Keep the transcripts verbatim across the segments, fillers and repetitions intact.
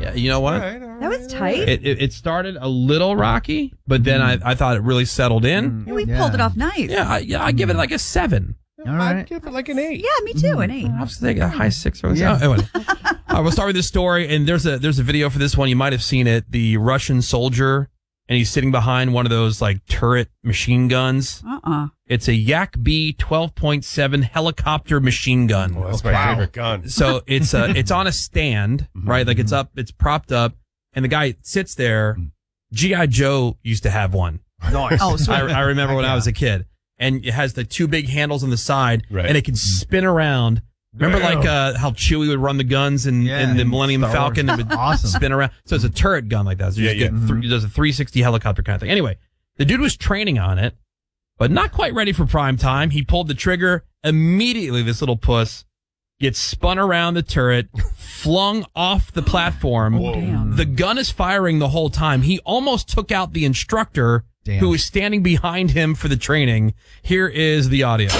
Yeah, you know what? All right, all right, That was tight. It, it, it started a little rocky, but then I, I thought it really settled in. Yeah, we Yeah. pulled it off nice. Yeah, I, yeah, I give it like a seven. All right. I'd give it like an eight. Yeah, me too. An eight. I was thinking a high six or Yeah. yeah. Anyway, all right, we'll start with this story, and there's a there's a video for this one. You might have seen it. The Russian soldier, and he's sitting behind one of those like turret machine guns. Uh-uh. It's a Yak B twelve point seven helicopter machine gun. Well, that's my Wow. favorite gun. So it's uh, it's on a stand, right? Like it's up, it's propped up, and the guy sits there. G I. Joe used to have one. Nice. Oh, sweet. I, I remember when Yeah. I was a kid, and it has the two big handles on the side, Right. and it can spin around. Remember, Wow. like uh, how Chewie would run the guns in, Yeah, in the in Millennium Star Falcon, Wars. it would Awesome. spin around. So it's a turret gun like that. So you Yeah, just get yeah. th- it does a three sixty helicopter kind of thing. Anyway, the dude was training on it, but not quite ready for prime time. He pulled the trigger immediately. This little puss gets spun around the turret, flung off the platform. Whoa. Damn. The gun is firing the whole time. He almost took out the instructor Damn. who was standing behind him for the training. Here is the audio.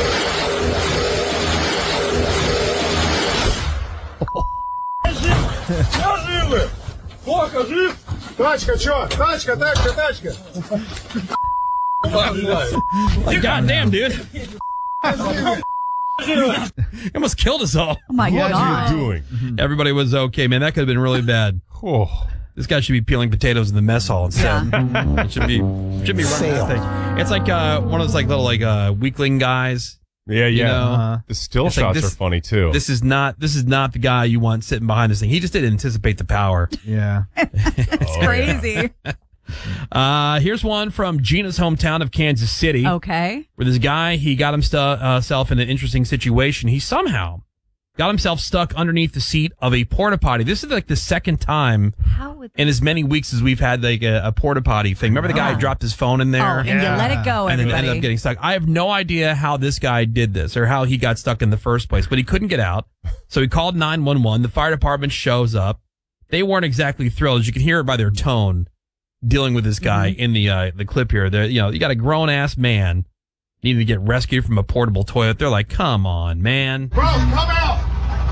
Тачка, чё? Тачка, тачка, тачка. Like, God damn, dude. He almost killed us all. Oh, my What are God. you doing? Everybody was okay, man. That could have been really bad. Oh. This guy should be peeling potatoes in the mess hall instead. It should be should be running that thing. It's like uh, one of those like little like uh, weakling guys. Yeah, You yeah. know, Uh-huh. The still It's like shots this- are funny too. This is not this is not the guy you want sitting behind this thing. He just didn't anticipate the power. Yeah. It's Oh, crazy. Uh, here's one from Gina's hometown of Kansas City. Okay. Where this guy, he got himself uh, self in an interesting situation. He somehow got himself stuck underneath the seat of a porta potty. This is like the second time How would in as many weeks as we've had like a, a porta potty thing. Remember the guy who dropped his phone in Oh, there? and you let it go, and then everybody. ended up getting stuck. I have no idea how this guy did this or how he got stuck in the first place, but he couldn't get out. So he called nine one one. The fire department shows up. They weren't exactly thrilled. As you can hear it by their tone dealing with this guy in the uh, the clip here. They're, you know, you got a grown ass man needing to get rescued from a portable toilet. They're like, come on, man. Bro, come out.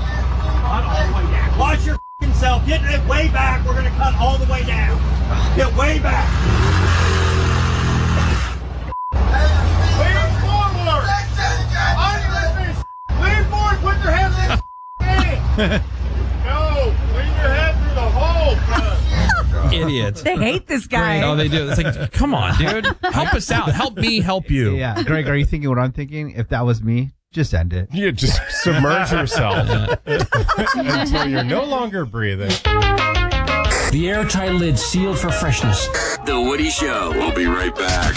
Watch your f***ing self. Get it way back. We're going to cut all the way down. Get way back. Lean forward. Lean forward. Put your head in. No, lean your head through the hole. Idiots. They hate this guy. Oh, they do. It's like, come on, dude. Help us out. Help me help you. Yeah. Greg, are you thinking what I'm thinking? If that was me, just end it. You just submerge yourself until you're no longer breathing. The airtight lid sealed for freshness. The Woody Show. We'll be right back.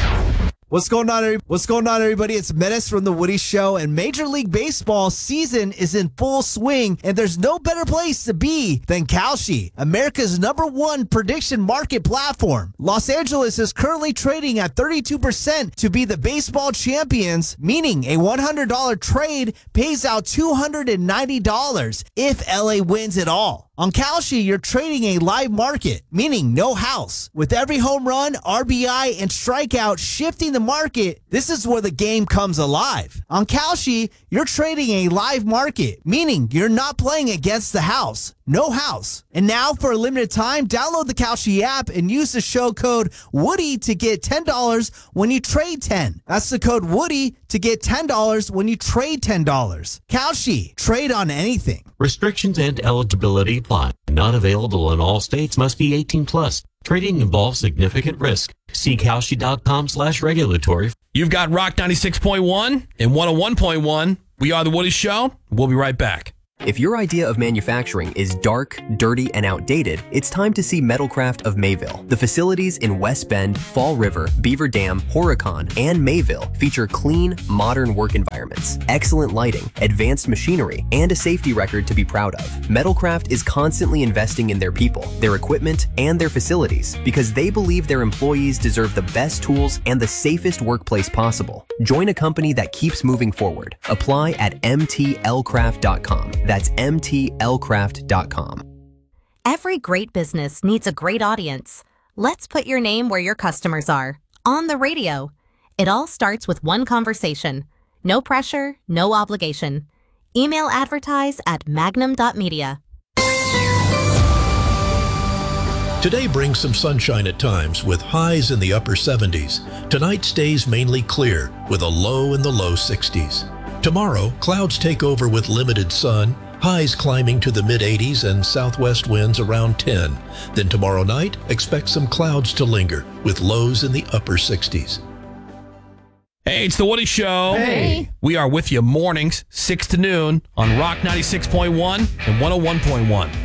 What's going on, every- What's going on, everybody? It's Menace from The Woody Show, and Major League Baseball season is in full swing, and there's no better place to be than Kalshi, America's number one prediction market platform. Los Angeles is currently trading at thirty-two percent to be the baseball champions, meaning a one hundred dollars trade pays out two hundred ninety dollars if L A wins it all. On Kalshi, you're trading a live market, meaning no house. With every home run, R B I, and strikeout shifting the market, this is where the game comes alive. On Kalshi, you're trading a live market, meaning you're not playing against the house. No house. And now, for a limited time, download the Kalshi app and use the show code Woody to get ten dollars when you trade ten. That's the code Woody to get ten dollars when you trade ten dollars. Kalshi, trade on anything. Restrictions and eligibility apply. Not available in all states. Must be eighteen plus. Trading involves significant risk. See Kalshi.com slash regulatory. You've got Rock ninety-six point one and one oh one point one. We are The Woody Show. We'll be right back. If your idea of manufacturing is dark, dirty, and outdated, it's time to see Metalcraft of Mayville. The facilities in West Bend, Fall River, Beaver Dam, Horicon, and Mayville feature clean, modern work environments, excellent lighting, advanced machinery, and a safety record to be proud of. Metalcraft is constantly investing in their people, their equipment, and their facilities because they believe their employees deserve the best tools and the safest workplace possible. Join a company that keeps moving forward. Apply at M T L craft dot com. That's M T L craft dot com. Every great business needs a great audience. Let's put your name where your customers are. On the radio. It all starts with one conversation. No pressure, no obligation. Email advertise at magnum dot media. Today brings some sunshine at times with highs in the upper seventies. Tonight stays mainly clear with a low in the low sixties. Tomorrow, clouds take over with limited sun, highs climbing to the mid eighties and southwest winds around ten. Then tomorrow night, expect some clouds to linger with lows in the upper sixties. Hey, it's the Woody Show. Hey. We are with you mornings, six to noon on Rock ninety-six point one and one oh one point one.